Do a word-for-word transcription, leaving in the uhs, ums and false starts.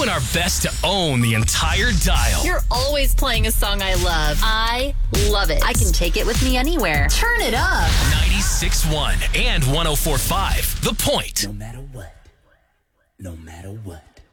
doing our best to own the entire dial. You're always playing a song I love. I love it. I can take it with me anywhere. Turn it up. ninety-six point one and one oh four point five. The Point. No matter what. No matter what.